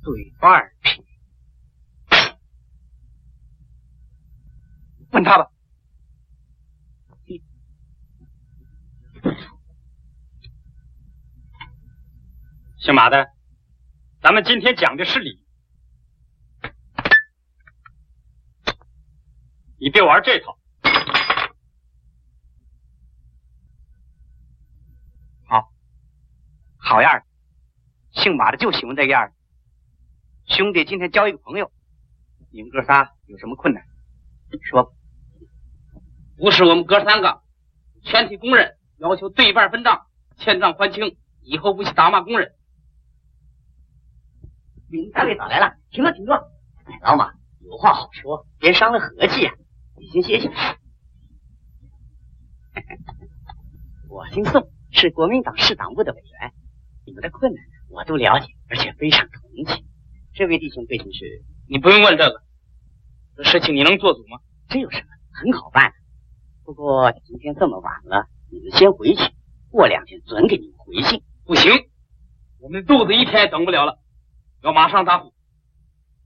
对半劈。问他吧。姓马的，咱们今天讲的是理，你别玩这套。好样的，姓马的就喜欢这个样。兄弟今天交一个朋友，你们哥仨有什么困难说吧。 不是我们哥三个，全体工人要求对半分账，欠账还清，以后不许打骂工人。 林大卫早来了，请坐请坐。老马有话好说，别伤了和气呀。你先歇歇。我姓宋，是国民党市党部的委员。你们的困难我都了解，而且非常同情。这位弟兄背景是…… 你不用问这个，这事情你能做主吗？ 这有什么？很好办。不过今天这么晚了，你们先回去，过2天准给你们回信。 不行，我们肚子1天也等不了了，要马上答复。